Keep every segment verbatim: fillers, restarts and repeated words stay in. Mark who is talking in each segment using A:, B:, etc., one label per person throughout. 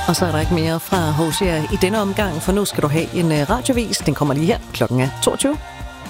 A: Og så er der ikke mere fra Hosier i denne omgang, for nu skal du have en radiovis. Den kommer lige her. Klokken er toogtyve.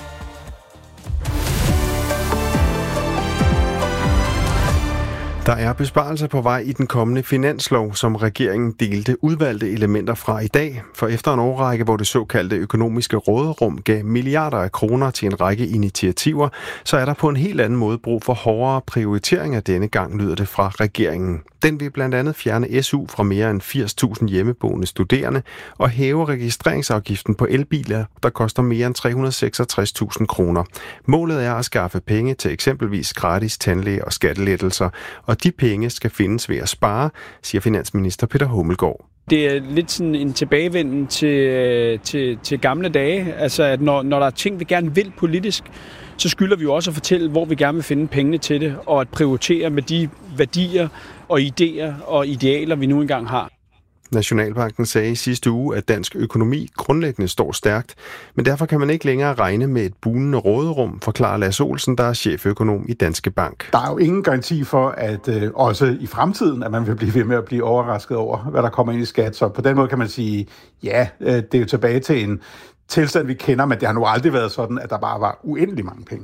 B: Der er besparelser på vej i den kommende finanslov, som regeringen delte udvalgte elementer fra i dag. For efter en årrække, hvor det såkaldte økonomiske råderum gav milliarder af kroner til en række initiativer, så er der på en helt anden måde brug for hårdere prioriteringer denne gang, lyder det fra regeringen. Den vil blandt andet fjerne S U fra mere end firs tusind hjemmeboende studerende og hæve registreringsafgiften på elbiler, der koster mere end tre hundrede og seksogtres tusind kroner. Målet er at skaffe penge til eksempelvis gratis tandlæge og skattelettelser, og de penge skal findes ved at spare, siger finansminister Peter Hummelgaard.
C: Det er lidt sådan en tilbagevenden til, til, til gamle dage. Altså, at når, når der er ting, vi gerne vil politisk, så skylder vi jo også at fortælle, hvor vi gerne vil finde pengene til det, og at prioritere med de værdier og idéer og idealer, vi nu engang har.
B: Nationalbanken sagde i sidste uge, at dansk økonomi grundlæggende står stærkt, men derfor kan man ikke længere regne med et bugnende råderum, forklarer Lars Olsen, der er cheføkonom i Danske Bank.
D: Der er jo ingen garanti for, at øh, også i fremtiden, at man vil blive ved med at blive overrasket over, hvad der kommer ind i skat. Så på den måde kan man sige, ja, øh, det er jo tilbage til en tilstand, vi kender, men det har nu aldrig været sådan, at der bare var uendelig mange penge.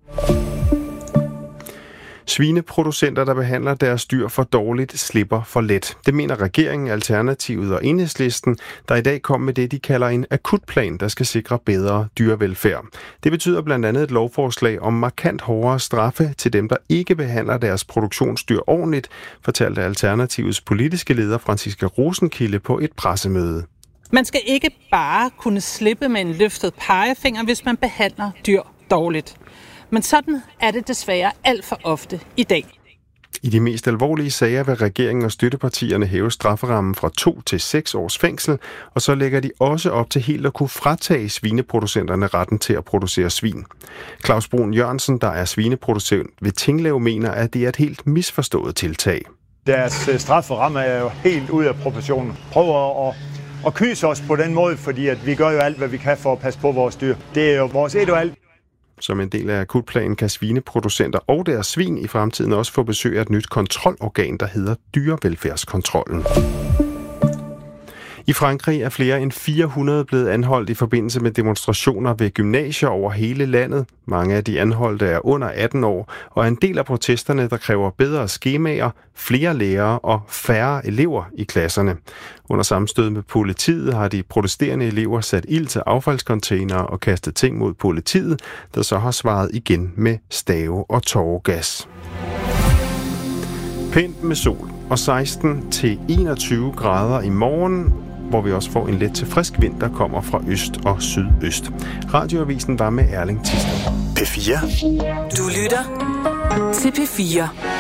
B: Svineproducenter, der behandler deres dyr for dårligt, slipper for let. Det mener regeringen, Alternativet og Enhedslisten, der i dag kom med det, de kalder en akutplan, der skal sikre bedre dyrevelfærd. Det betyder blandt andet et lovforslag om markant hårdere straffe til dem, der ikke behandler deres produktionsdyr ordentligt, fortalte Alternativets politiske leder Franciska Rosenkilde på et pressemøde.
E: Man skal ikke bare kunne slippe med en løftet pegefinger, hvis man behandler dyr dårligt. Men sådan er det desværre alt for ofte i dag.
B: I de mest alvorlige sager vil regeringen og støttepartierne hæve strafferammen fra to til seks års fængsel, og så lægger de også op til helt at kunne fratage svineproducenterne retten til at producere svin. Claus Brun Jørgensen, der er svineproducent ved Tinglev, mener, at det er et helt misforstået tiltag.
F: Deres strafferamme er jo helt ude af proportionen. Prøver at, at kyse os på den måde, fordi at vi gør jo alt, hvad vi kan for at passe på vores dyr. Det er jo vores et og alt.
B: Som en del af akutplanen kan svineproducenter og deres svin i fremtiden også få besøg af et nyt kontrolorgan, der hedder Dyrevelfærdskontrollen. I Frankrig er flere end fire hundrede blevet anholdt i forbindelse med demonstrationer ved gymnasier over hele landet. Mange af de anholdte er under atten år, og er en del af protesterne, der kræver bedre skemaer, flere lærere og færre elever i klasserne. Under sammenstød med politiet har de protesterende elever sat ild til affaldscontainere og kastet ting mod politiet, der så har svaret igen med stave og tåregas. Pænt med sol og seksten til enogtyve grader i morgen, hvor vi også får en let til frisk vind, der kommer fra øst og sydøst. Radioavisen var med Erling Thisted.
G: P fire.
H: Du lytter til P fire.